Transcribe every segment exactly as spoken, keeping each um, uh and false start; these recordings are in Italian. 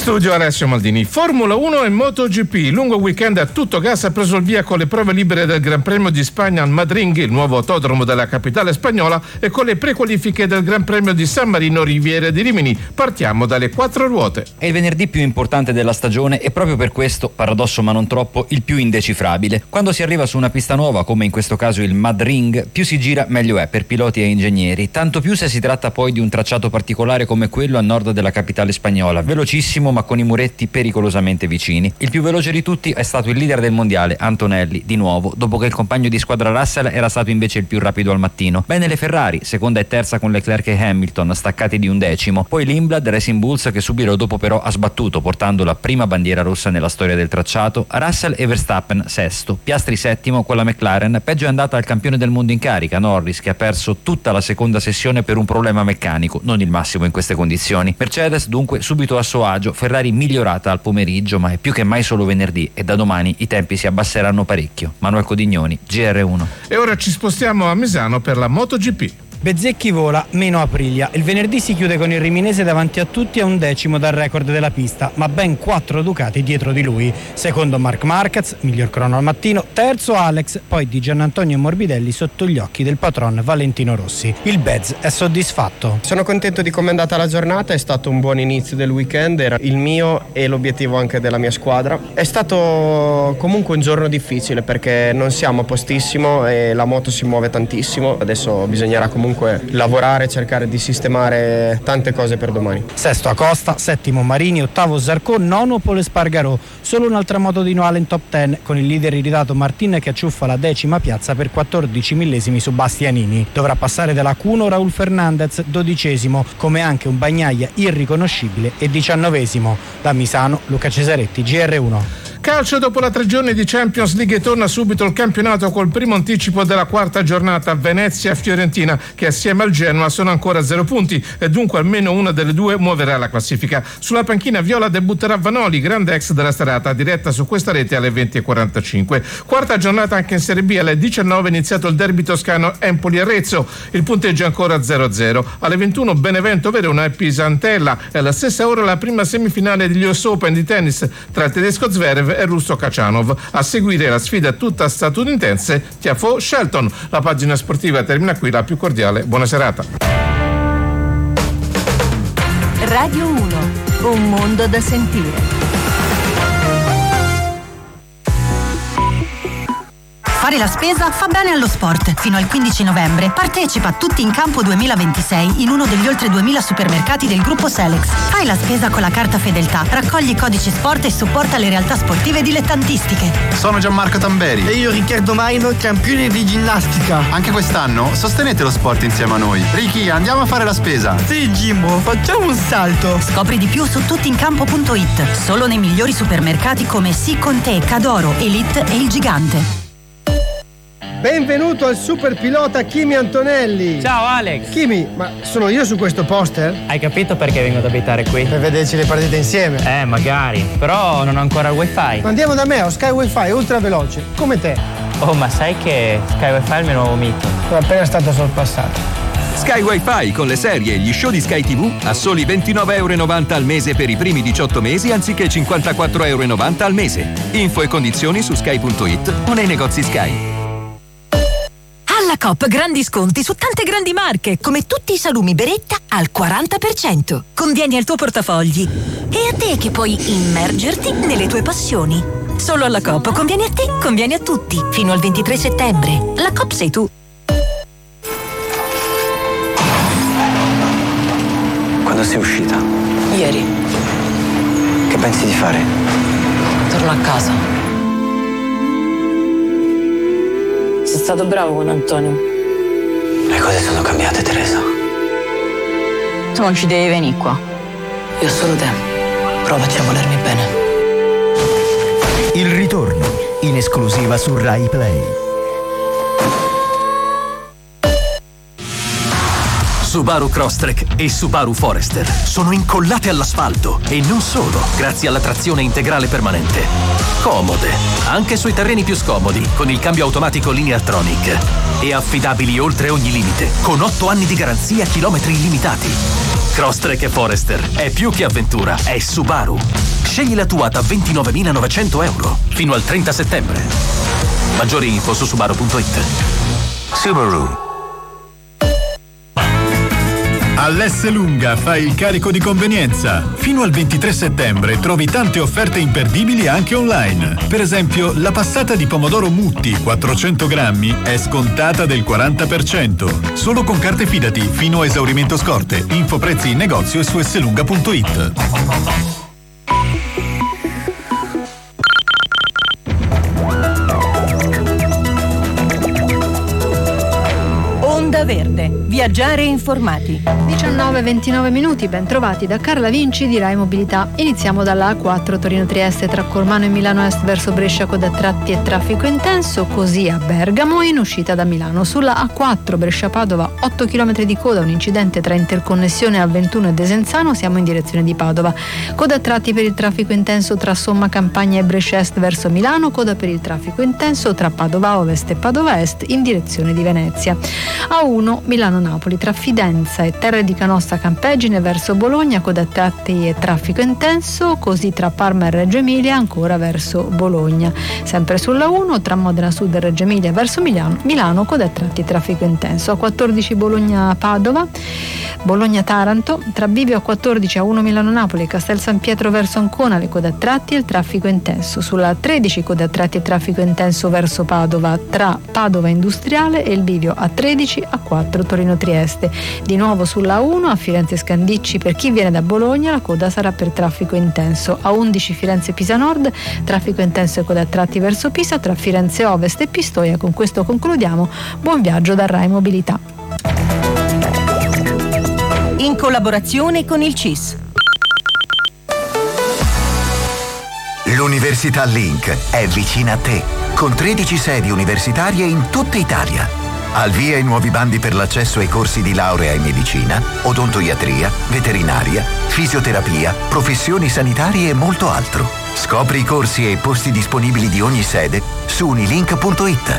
studio Alessio Maldini. Formula uno e MotoGP. Lungo weekend a tutto gas ha preso il via con le prove libere del Gran Premio di Spagna al Madrid, il nuovo autodromo della capitale spagnola, e con le prequalifiche del Gran Premio di San Marino Riviera di Rimini. Partiamo dalle quattro ruote. È il venerdì più importante della stagione e proprio per questo, paradosso ma non troppo, il più indecifrabile. Quando si arriva su una pista nuova, come in questo caso il Madrid, più si gira meglio è per piloti e ingegneri, tanto più se si tratta poi di un tracciato particolare come quello a nord della capitale spagnola, velocissimo ma con i muretti pericolosamente vicini. Il più veloce di tutti è stato il leader del mondiale, Antonelli, di nuovo, dopo che il compagno di squadra Russell era stato invece il più rapido al mattino. Bene le Ferrari, seconda e terza con Leclerc e Hamilton, staccati di un decimo. Poi l'Imblad Racing Bulls che subito dopo però ha sbattuto, portando la prima bandiera rossa nella storia del tracciato. Russell e Verstappen sesto, Piastri settimo con la McLaren. Peggio è andata al campione del mondo in carica, Norris, che ha perso tutta la seconda sessione per un problema meccanico, non il massimo in queste condizioni. Mercedes dunque subito a suo agio, Ferrari migliorata al pomeriggio, ma è più che mai solo venerdì e da domani i tempi si abbasseranno parecchio. Manuel Codignoni, G R uno. E ora ci spostiamo a Misano per la MotoGP. Bezzecchi vola, meno Aprilia. Il venerdì si chiude con il riminese davanti a tutti a un decimo dal record della pista, ma ben quattro Ducati dietro di lui. Secondo Marc Marquez, miglior crono al mattino. Terzo Alex, poi di Giannantonio Morbidelli sotto gli occhi del patron Valentino Rossi. Il Bez è soddisfatto. Sono contento di come è andata la giornata, è stato un buon inizio del weekend, era il mio e l'obiettivo anche della mia squadra. È stato comunque un giorno difficile perché non siamo a postissimo e la moto si muove tantissimo. Adesso bisognerà comunque lavorare, cercare di sistemare tante cose per domani. Sesto Acosta, settimo Marini, ottavo Zarco, nono Pol Espargarò. Solo un'altra moto di Noale in top dieci con il leader irritato Martin che acciuffa la decima piazza per quattordici millesimi su Bastianini. Dovrà passare dalla Q uno Raul Fernandez, dodicesimo, come anche un Bagnaia irriconoscibile e diciannovesimo. Da Misano, Luca Cesaretti, G R uno. Calcio dopo la tre giorni di Champions League, torna subito il campionato col primo anticipo della quarta giornata, Venezia-Fiorentina, che assieme al Genoa sono ancora a zero punti e dunque almeno una delle due muoverà la classifica. Sulla panchina viola debutterà Vanoli, grande ex della serata, diretta su questa rete alle venti e quarantacinque. Quarta giornata anche in Serie B, alle diciannove è iniziato il derby toscano Empoli-Arezzo, il punteggio è ancora zero a zero. Alle ventuno Benevento-Verona e Pisa-Antella, e alla stessa ora la prima semifinale degli U S Open di tennis tra il tedesco Zverev e russo Kachanov. A seguire la sfida tutta statunitense Tiafoe Shelton. La pagina sportiva termina qui, la più cordiale buona serata. Radio uno, un mondo da sentire. Fare la spesa fa bene allo sport. Fino al quindici novembre partecipa a Tutti in Campo duemilaventisei in uno degli oltre duemila supermercati del gruppo Selex. Fai la spesa con la carta Fedeltà, raccogli i codici sport e supporta le realtà sportive dilettantistiche. Sono Gianmarco Tamberi. E io Riccardo Maino, campione di ginnastica. Anche quest'anno sostenete lo sport insieme a noi. Ricky, andiamo a fare la spesa. Sì, Jimbo, facciamo un salto. Scopri di più su tuttincampo punto it. Solo nei migliori supermercati come Sì con te, Cadoro, Elite e Il Gigante. Benvenuto al super pilota Kimi Antonelli. Ciao Alex. Kimi, ma sono io su questo poster? Hai capito perché vengo ad abitare qui? Per vederci le partite insieme. Eh, magari. Però non ho ancora il wifi. Ma andiamo da me, ho Sky Wi-Fi ultra veloce, come te. Oh, ma sai che Sky Wi-Fi è il mio nuovo mito? Sono appena stato sorpassato. Sky Wi-Fi con le serie e gli show di Sky tivù a soli ventinove e novanta euro al mese per i primi diciotto mesi anziché cinquantaquattro e novanta euro al mese. Info e condizioni su sky punto it o nei negozi Sky. Alla Coop grandi sconti su tante grandi marche, come tutti i salumi Beretta al quaranta per cento. Convieni al tuo portafogli. E a te che puoi immergerti nelle tue passioni. Solo alla Coop convieni a te, convieni a tutti. Fino al ventitré settembre. La Coop sei tu. Quando sei uscita? Ieri. Che pensi di fare? Torno a casa. Sei stato bravo con Antonio. Le cose sono cambiate, Teresa. Tu non ci devi venire qua. Io ho solo te. Provaci a volermi bene. Il ritorno, in esclusiva su Rai Play. Subaru Crosstrek e Subaru Forester sono incollate all'asfalto e non solo, grazie alla trazione integrale permanente. Comode, anche sui terreni più scomodi, con il cambio automatico Lineartronic. E affidabili oltre ogni limite, con otto anni di garanzia, chilometri illimitati. Crosstrek e Forester è più che avventura, è Subaru. Scegli la tua da ventinovemilanovecento euro fino al trenta settembre. Maggiori info su subaru punto it. Subaru. All'S Lunga fai il carico di convenienza. Fino al ventitré settembre trovi tante offerte imperdibili anche online. Per esempio, la passata di pomodoro Mutti quattrocento grammi è scontata del quaranta per cento. Solo con carte Fidati fino a esaurimento scorte. Info prezzi in negozio e su slunga punto it. Onda Verde. Viaggiare informati. diciannove e ventinove minuti, ben trovati da Carla Vinci di Rai Mobilità. Iniziamo dalla A quattro Torino-Trieste tra Cormano e Milano Est verso Brescia, coda a tratti e traffico intenso, così a Bergamo in uscita da Milano. Sulla A quattro Brescia-Padova otto chilometri di coda, un incidente tra interconnessione A ventuno e Desenzano, siamo in direzione di Padova. Coda a tratti per il traffico intenso tra Somma Campagna e Brescia Est verso Milano, coda per il traffico intenso tra Padova Ovest e Padova Est in direzione di Venezia. A uno Milano-Napoli tra Fidenza e Terre di Canossa Campeggine verso Bologna, coda a tratti e traffico intenso, così tra Parma e Reggio Emilia ancora verso Bologna. Sempre sulla uno tra Modena Sud e Reggio Emilia verso Milano, Milano coda a tratti e traffico intenso. A quattordici Bologna-Padova, Bologna-Taranto tra Bivio a quattordici, A uno Milano-Napoli e Castel San Pietro verso Ancona, le code a tratti e il traffico intenso. Sulla tredici code a tratti e traffico intenso verso Padova tra Padova Industriale e il Bivio a tredici, A quattro Torino-Trieste. Di nuovo sulla A uno a Firenze Scandicci per chi viene da Bologna, la coda sarà per traffico intenso. A undici Firenze-Pisa Nord, traffico intenso e coda a tratti verso Pisa tra Firenze Ovest e Pistoia. Con questo concludiamo. Buon viaggio da Rai Mobilità. In collaborazione con il C I S. L'Università Link è vicina a te, con tredici sedi universitarie in tutta Italia. Al via i nuovi bandi per l'accesso ai corsi di laurea in medicina, odontoiatria, veterinaria, fisioterapia, professioni sanitarie e molto altro. Scopri i corsi e i posti disponibili di ogni sede su unilink punto it.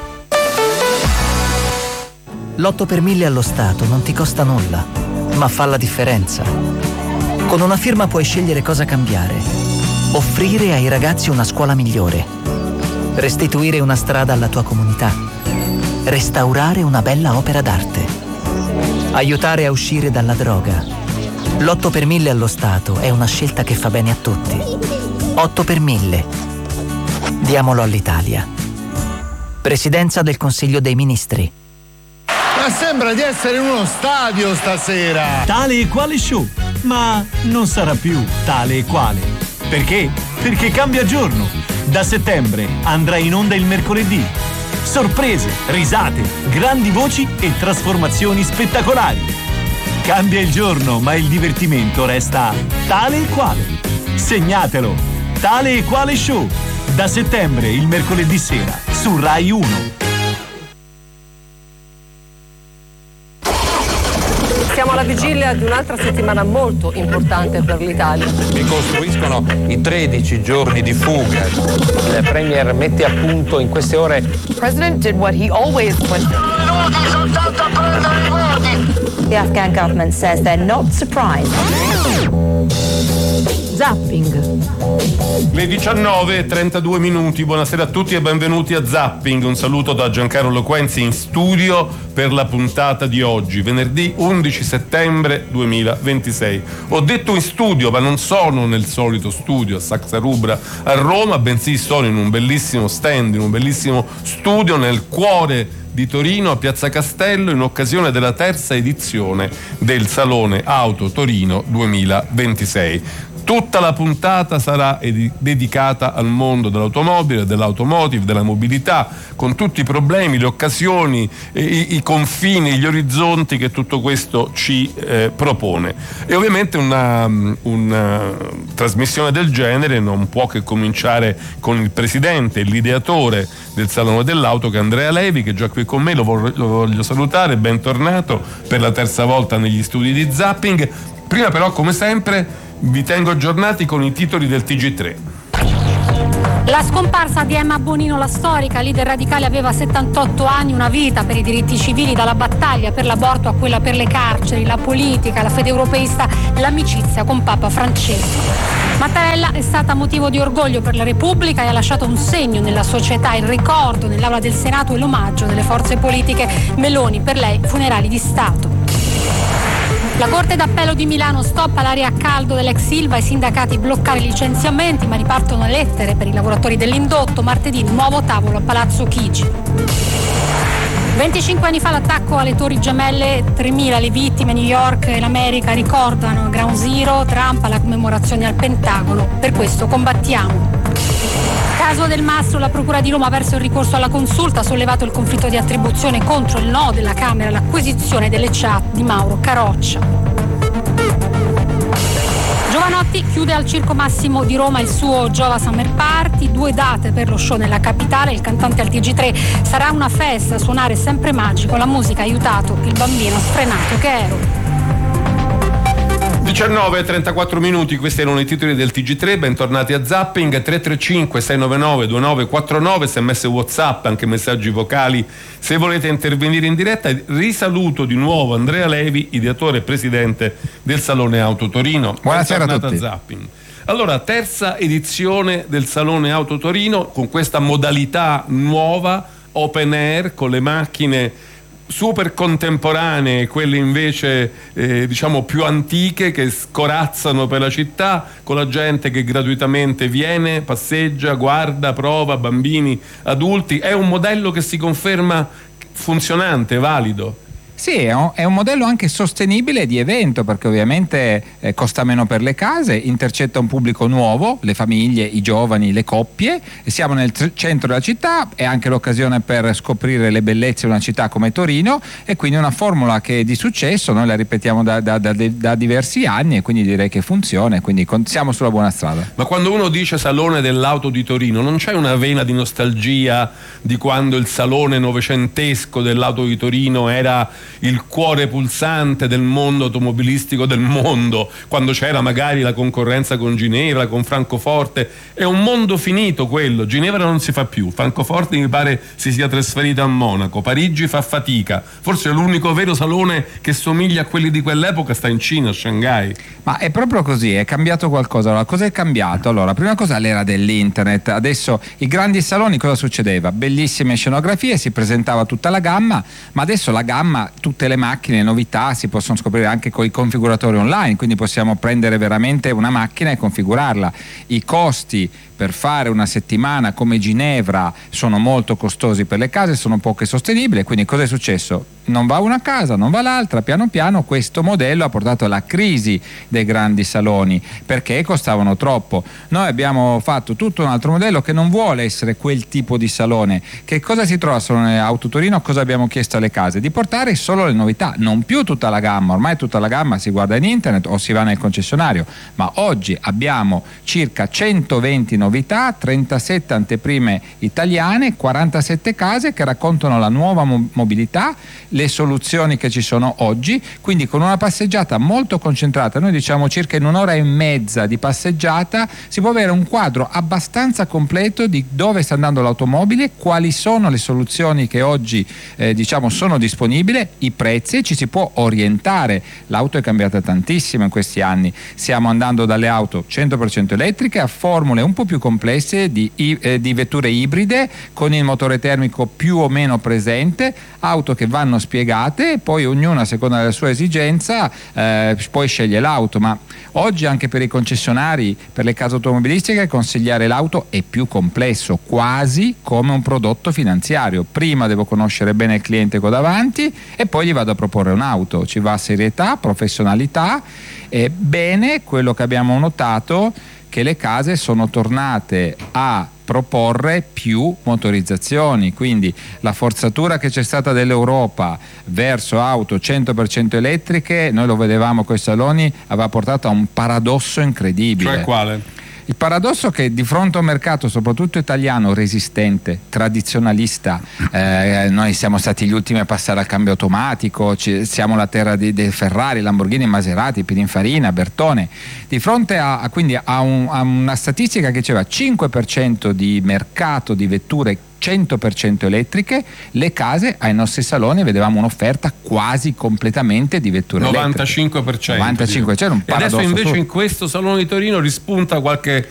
L'otto per mille allo Stato non ti costa nulla, ma fa la differenza. Con una firma puoi scegliere cosa cambiare. Offrire ai ragazzi una scuola migliore. Restituire una strada alla tua comunità. Restaurare una bella opera d'arte. Aiutare a uscire dalla droga. L'otto per mille allo Stato è una scelta che fa bene a tutti. otto per mille. Diamolo all'Italia. Presidenza del Consiglio dei Ministri. Ma sembra di essere in uno stadio stasera. Tale e quale show, ma non sarà più tale e quale. Perché? Perché cambia giorno. Da settembre andrà in onda il mercoledì. Sorprese, risate, grandi voci e trasformazioni spettacolari. Cambia il giorno, ma il divertimento resta tale e quale. Segnatelo. Tale e quale show. Da settembre, il mercoledì sera, su Rai uno. Siamo alla vigilia di un'altra settimana molto importante per l'Italia. Ricostruiscono i tredici giorni di fuga. Il Premier mette a punto in queste ore. The President did what he always went. Soltanto a prendere i voti. The Afghan government says they're not surprised. Zapping. Le diciannove e trentadue minuti, buonasera a tutti e benvenuti a Zapping. Un saluto da Giancarlo Quenzi in studio per la puntata di oggi, venerdì undici settembre duemilaventisei. Ho detto in studio, ma non sono nel solito studio a Saxa Rubra a Roma, bensì sono in un bellissimo stand, in un bellissimo studio nel cuore di Torino, a Piazza Castello, in occasione della terza edizione del Salone Auto Torino duemilaventisei. Tutta la puntata sarà ed- dedicata al mondo dell'automobile, dell'automotive, della mobilità, con tutti i problemi, le occasioni, i, i confini, gli orizzonti che tutto questo ci eh, propone. E ovviamente una, una trasmissione del genere non può che cominciare con il presidente, l'ideatore del Salone dell'Auto, che è Andrea Levi, che è già qui con me, lo voglio, lo voglio salutare, bentornato per la terza volta negli studi di Zapping. Prima però, come sempre, vi tengo aggiornati con i titoli del T G tre. La scomparsa di Emma Bonino, la storica leader radicale, aveva settantotto anni, una vita per i diritti civili, dalla battaglia per l'aborto a quella per le carceri, la politica, la fede europeista, l'amicizia con Papa Francesco. Mattarella è stata motivo di orgoglio per la Repubblica e ha lasciato un segno nella società, il ricordo nell'Aula del Senato e l'omaggio delle forze politiche. Meloni, per lei funerali di Stato. La Corte d'Appello di Milano stoppa l'area a caldo dell'ex Ilva, i sindacati bloccare i licenziamenti, ma ripartono lettere per i lavoratori dell'indotto. Martedì nuovo tavolo a Palazzo Chigi. venticinque anni fa l'attacco alle Torri Gemelle, tremila le vittime, New York e l'America ricordano Ground Zero, Trump alla commemorazione al Pentagono, per questo combattiamo. Caso Del Mastro, la Procura di Roma ha perso il ricorso alla consulta, ha sollevato il conflitto di attribuzione contro il no della Camera all'acquisizione delle chat di Mauro Caroccia. Giovanotti chiude al Circo Massimo di Roma il suo Giova Summer Party, due date per lo show nella capitale, il cantante al T G tre sarà una festa, suonare sempre magico, la musica ha aiutato il bambino sfrenato che ero. diciannove e trentaquattro minuti, questi erano i titoli del T G tre, bentornati a Zapping. Tre tre cinque sei nove nove due nove quattro nove, sms WhatsApp, anche messaggi vocali se volete intervenire in diretta. Risaluto di nuovo Andrea Levi, ideatore e presidente del Salone Auto Torino. Buonasera a tutti. Zapping. Allora, terza edizione del Salone Auto Torino con questa modalità nuova, open air, con le macchine super contemporanee, quelle invece eh, diciamo più antiche che scorazzano per la città, con la gente che gratuitamente viene, passeggia, guarda, prova, bambini, adulti. È un modello che si conferma funzionante, valido. Sì, è un, è un modello anche sostenibile di evento, perché ovviamente eh, costa meno per le case, intercetta un pubblico nuovo, le famiglie, i giovani, le coppie, e siamo nel tr- centro della città, è anche l'occasione per scoprire le bellezze di una città come Torino, e quindi una formula che è di successo, noi la ripetiamo da, da, da, da diversi anni e quindi direi che funziona, e quindi con, siamo sulla buona strada. Ma quando uno dice Salone dell'Auto di Torino, non c'è una vena di nostalgia di quando il salone novecentesco dell'Auto di Torino era il cuore pulsante del mondo automobilistico del mondo, quando c'era magari la concorrenza con Ginevra, con Francoforte? È un mondo finito quello. Ginevra non si fa più, Francoforte mi pare si sia trasferita a Monaco, Parigi fa fatica, forse l'unico vero salone che somiglia a quelli di quell'epoca sta in Cina, a Shanghai. Ma è proprio così, è cambiato qualcosa. Allora, cosa è cambiato? Allora, prima cosa l'era dell'internet. Adesso i grandi saloni, cosa succedeva? Bellissime scenografie, si presentava tutta la gamma, ma adesso la gamma, tutte le macchine, le novità si possono scoprire anche con i configuratori online, quindi possiamo prendere veramente una macchina e configurarla. I costi per fare una settimana come Ginevra sono molto costosi per le case, sono poco sostenibili, quindi cosa è successo? Non va una casa, non va l'altra, piano piano questo modello ha portato alla crisi dei grandi saloni, perché costavano troppo. Noi abbiamo fatto tutto un altro modello che non vuole essere quel tipo di salone. Che cosa si trova solo nell'Auto Torino? Cosa abbiamo chiesto alle case? Di portare solo le novità, non più tutta la gamma. Ormai tutta la gamma si guarda in internet o si va nel concessionario, ma oggi abbiamo circa centoventi novità, trentasette anteprime italiane, quarantasette case che raccontano la nuova mo- mobilità, le soluzioni che ci sono oggi, quindi con una passeggiata molto concentrata. Noi diciamo circa in un'ora e mezza di passeggiata si può avere un quadro abbastanza completo di dove sta andando l'automobile, quali sono le soluzioni che oggi eh, diciamo sono disponibili, i prezzi, ci si può orientare. L'auto è cambiata tantissimo in questi anni, stiamo andando dalle auto cento per cento elettriche a formule un po' più complesse di, eh, di vetture ibride con il motore termico più o meno presente, auto che vanno spiegate e poi ognuno a seconda della sua esigenza eh, poi sceglie l'auto. Ma oggi anche per i concessionari, per le case automobilistiche, consigliare l'auto è più complesso, quasi come un prodotto finanziario. Prima devo conoscere bene il cliente che ho davanti e poi gli vado a proporre un'auto, ci va serietà, professionalità. E bene, quello che abbiamo notato che le case sono tornate a proporre più motorizzazioni, quindi la forzatura che c'è stata dell'Europa verso auto cento per cento elettriche, noi lo vedevamo con i saloni, aveva portato a un paradosso incredibile. Cioè quale? Il paradosso è che di fronte a un mercato soprattutto italiano resistente, tradizionalista, eh, noi siamo stati gli ultimi a passare al cambio automatico, ci, siamo la terra dei de Ferrari, Lamborghini, Maserati, Pininfarina, Bertone, di fronte a, a, quindi a, un, a una statistica che diceva cinque per cento di mercato di vetture cento per cento elettriche, le case ai nostri saloni vedevamo un'offerta quasi completamente di vetture novantacinque per cento elettriche. novantacinque per cento, c'era un e adesso paradosso invece su. in questo salone di Torino rispunta qualche